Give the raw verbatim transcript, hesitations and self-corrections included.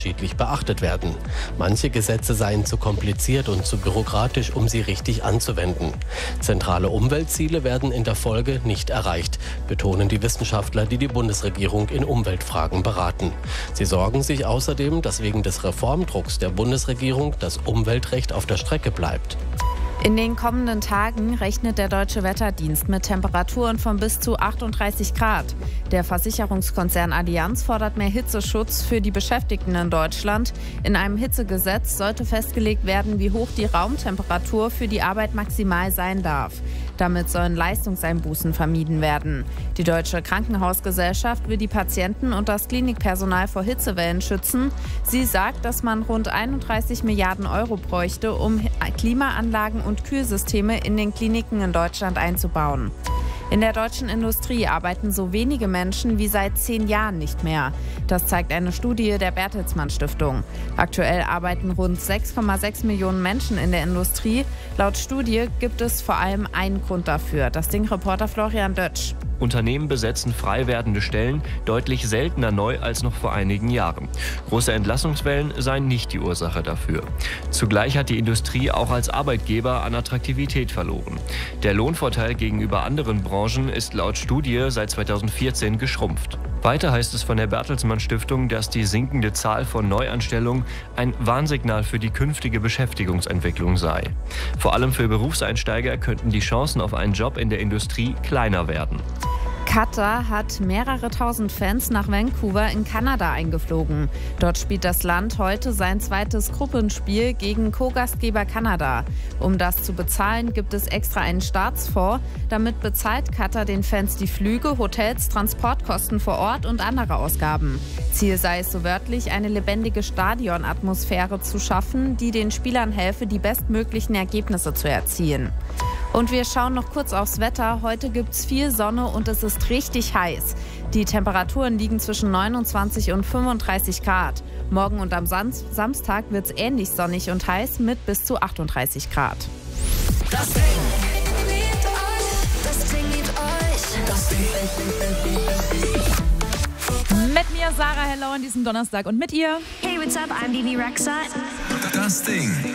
unterschiedlich beachtet werden. Manche Gesetze seien zu kompliziert und zu bürokratisch, um sie richtig anzuwenden. Zentrale Umweltziele werden in der Folge nicht erreicht, betonen die Wissenschaftler, die die Bundesregierung in Umweltfragen beraten. Sie sorgen sich außerdem, dass wegen des Reformdrucks der Bundesregierung das Umweltrecht auf der Strecke bleibt. In den kommenden Tagen rechnet der Deutsche Wetterdienst mit Temperaturen von bis zu achtunddreißig Grad. Der Versicherungskonzern Allianz fordert mehr Hitzeschutz für die Beschäftigten in Deutschland. In einem Hitzegesetz sollte festgelegt werden, wie hoch die Raumtemperatur für die Arbeit maximal sein darf. Damit sollen Leistungseinbußen vermieden werden. Die Deutsche Krankenhausgesellschaft will die Patienten und das Klinikpersonal vor Hitzewellen schützen. Sie sagt, dass man rund einunddreißig Milliarden Euro bräuchte, um Klimaanlagen und Kühlsysteme in den Kliniken in Deutschland einzubauen. In der deutschen Industrie arbeiten so wenige Menschen wie seit zehn Jahren nicht mehr. Das zeigt eine Studie der Bertelsmann Stiftung. Aktuell arbeiten rund sechs Komma sechs Millionen Menschen in der Industrie. Laut Studie gibt es vor allem einen Grund dafür. Das Ding-Reporter Florian Dötsch. Unternehmen besetzen frei werdende Stellen deutlich seltener neu als noch vor einigen Jahren. Große Entlassungswellen seien nicht die Ursache dafür. Zugleich hat die Industrie auch als Arbeitgeber an Attraktivität verloren. Der Lohnvorteil gegenüber anderen Branchen ist laut Studie seit zweitausendvierzehn geschrumpft. Weiter heißt es von der Bertelsmann Stiftung, dass die sinkende Zahl von Neuanstellungen ein Warnsignal für die künftige Beschäftigungsentwicklung sei. Vor allem für Berufseinsteiger könnten die Chancen auf einen Job in der Industrie kleiner werden. Katar hat mehrere tausend Fans nach Vancouver in Kanada eingeflogen. Dort spielt das Land heute sein zweites Gruppenspiel gegen Co-Gastgeber Kanada. Um das zu bezahlen, gibt es extra einen Staatsfonds. Damit bezahlt Katar den Fans die Flüge, Hotels, Transportkosten vor Ort und andere Ausgaben. Ziel sei es so wörtlich, eine lebendige Stadionatmosphäre zu schaffen, die den Spielern helfe, die bestmöglichen Ergebnisse zu erzielen. Und wir schauen noch kurz aufs Wetter. Heute gibt es viel Sonne und es ist richtig heiß. Die Temperaturen liegen zwischen neunundzwanzig und fünfunddreißig Grad. Morgen und am Sam- Samstag wird es ähnlich sonnig und heiß mit bis zu achtunddreißig Grad. Das Ding liebt euch. Das Ding liebt euch. Das Ding. Mit mir Sarah Heller an diesem Donnerstag und mit ihr. Hey, what's up? I'm Bibi Rexha. Das Ding.